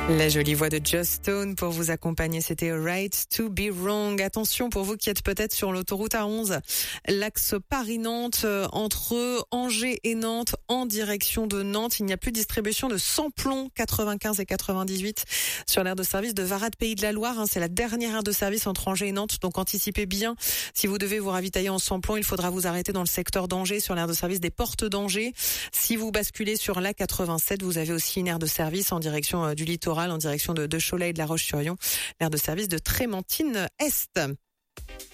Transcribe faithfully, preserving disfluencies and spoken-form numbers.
La jolie voix de Joss Stone pour vous accompagner, c'était Right to be Wrong. Attention pour vous qui êtes peut-être sur l'autoroute A onze, l'axe Paris-Nantes, entre Angers et Nantes, en direction de Nantes. Il n'y a plus de distribution de samplon quatre-vingt-quinze et quatre-vingt-dix-huit sur l'aire de service de Varade Pays de la Loire. C'est la dernière aire de service entre Angers et Nantes, donc anticipez bien. Si vous devez vous ravitailler en samplon, il faudra vous arrêter dans le secteur d'Angers, sur l'aire de service des Portes d'Angers. Si vous basculez sur l'A quatre-vingt-sept, vous avez aussi une aire de service en direction du littoral, en direction de, de Cholet et de La Roche-sur-Yon, l'aire de service de Trémentine Est.